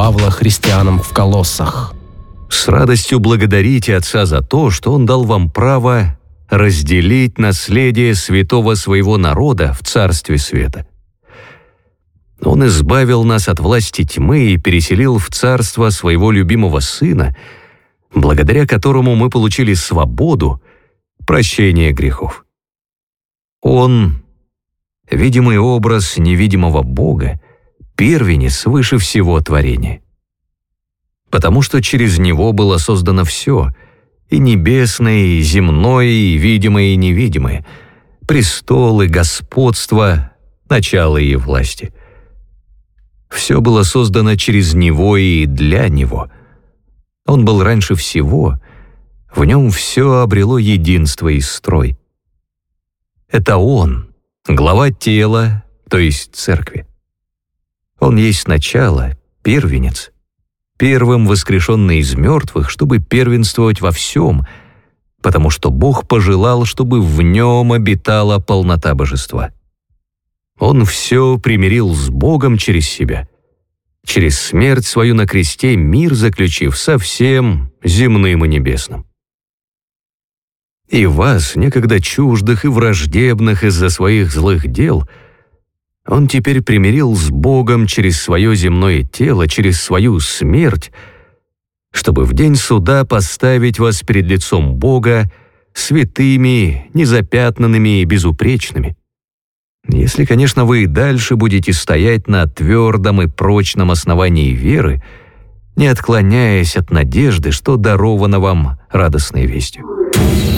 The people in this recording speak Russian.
Павла христианам в Колоссах. С радостью благодарите Отца за то, что Он дал вам право разделить наследие святого своего народа в Царстве Света. Он избавил нас от власти тьмы и переселил в царство своего любимого Сына, благодаря которому мы получили свободу, прощение грехов. Он — видимый образ невидимого Бога, первенец выше всего творения. Потому что через Него было создано все — и небесное, и земное, и видимое, и невидимое, престолы, господство, начало и власти. Все было создано через Него и для Него. Он был раньше всего, в Нем все обрело единство и строй. Это Он, глава тела, то есть церкви. Он есть начало, первенец, первым воскрешенный из мертвых, чтобы первенствовать во всем, потому что Бог пожелал, чтобы в Нем обитала полнота божества. Он все примирил с Богом через себя, через смерть свою на кресте мир заключив со всем земным и небесным. И вас, некогда чуждых и враждебных из-за своих злых дел, Он теперь примирил с Богом через свое земное тело, через свою смерть, чтобы в день суда поставить вас перед лицом Бога святыми, незапятнанными и безупречными. Если, конечно, вы и дальше будете стоять на твердом и прочном основании веры, не отклоняясь от надежды, что даровано вам радостной вестью.